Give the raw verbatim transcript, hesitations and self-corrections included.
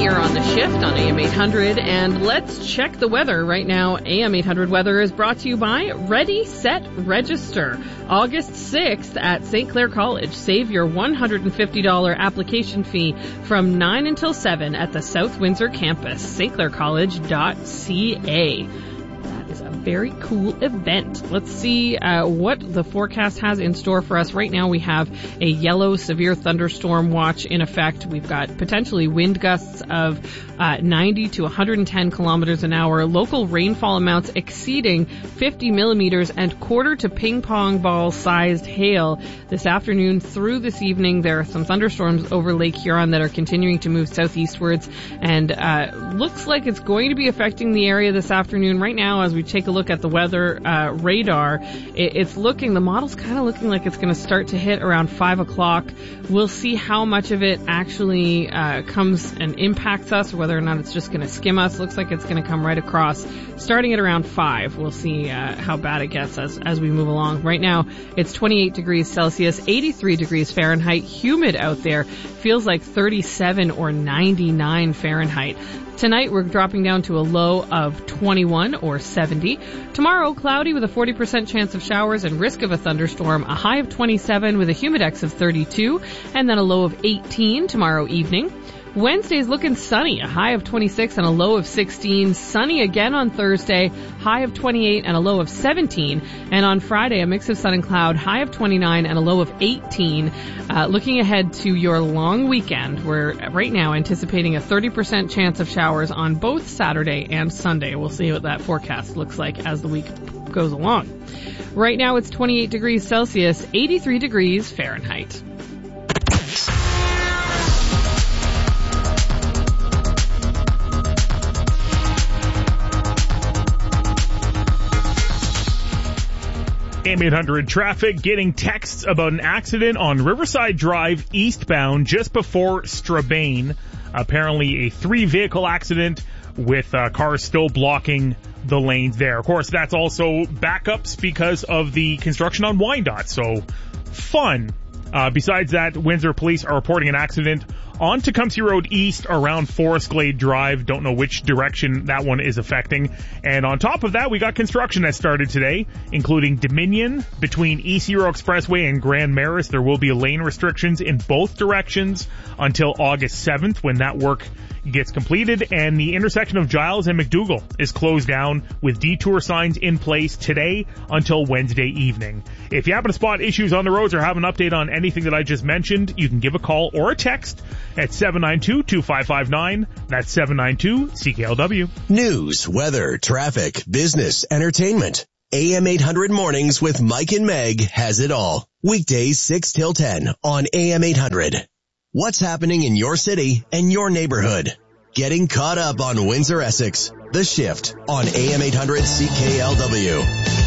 here on The Shift on A M eight hundred, and let's check the weather right now. A M eight hundred weather is brought to you by Ready, Set, Register. August sixth at Saint Clair College. Save your one hundred fifty dollars application fee from nine until seven at the South Windsor campus, s t clair college dot c a. That is a very cool event. Let's see uh, what the forecast has in store for us. Right now we have a yellow severe thunderstorm watch in effect. We've got potentially wind gusts of uh, ninety to one hundred ten kilometers an hour, local rainfall amounts exceeding fifty millimeters, and quarter to ping pong ball sized hail this afternoon through this evening. There are some thunderstorms over Lake Huron that are continuing to move southeastwards, and uh, looks like it's going to be affecting the area this afternoon. Right now, as we take a look at the weather uh, radar, it, it's looking, the model's kind of looking like it's going to start to hit around five o'clock. We'll see how much of it actually uh, comes and impacts us, or whether or not it's just going to skim us. Looks like it's going to come right across, starting at around five. We'll see uh, how bad it gets as, as we move along. Right now, it's twenty-eight degrees Celsius, eighty-three degrees Fahrenheit, humid out there. Feels like thirty-seven or ninety-nine Fahrenheit. Tonight, we're dropping down to a low of twenty-one or seventy. Tomorrow, cloudy with a forty percent chance of showers and risk of a thunderstorm. A high of twenty-seven with a humidex of thirty-two, and then a low of eighteen tomorrow evening. Wednesday's looking sunny, a high of twenty-six and a low of sixteen. Sunny again on Thursday, high of twenty-eight and a low of seventeen. And on Friday, a mix of sun and cloud, high of twenty-nine and a low of eighteen. Uh, looking ahead to your long weekend, we're right now anticipating a thirty percent chance of showers on both Saturday and Sunday. We'll see what that forecast looks like as the week goes along. Right now, it's twenty-eight degrees Celsius, eighty-three degrees Fahrenheit. A M eight hundred traffic, getting texts about an accident on Riverside Drive eastbound just before Strabane. Apparently a three-vehicle accident with uh, cars still blocking the lanes there. Of course, that's also backups because of the construction on Wyandotte, so fun. Uh, besides that, Windsor Police are reporting an accident on Tecumseh Road East around Forest Glade Drive. Don't know which direction that one is affecting. And on top of that, we got construction that started today, including Dominion between East Euro Expressway and Grand Maris. There will be lane restrictions in both directions until August seventh when that work gets completed. And the intersection of Giles and McDougall is closed down with detour signs in place today until Wednesday evening. If you happen to spot issues on the roads or have an update on anything that I just mentioned, you can give a call or a text at seven nine two, two five five nine. That's seven nine two C K L W. News, weather, traffic, business, entertainment. A M eight hundred Mornings with Mike and Meg has it all. Weekdays six till ten on A M eight hundred. What's happening in your city and your neighborhood? Getting caught up on Windsor Essex. The Shift on A M eight hundred C K L W.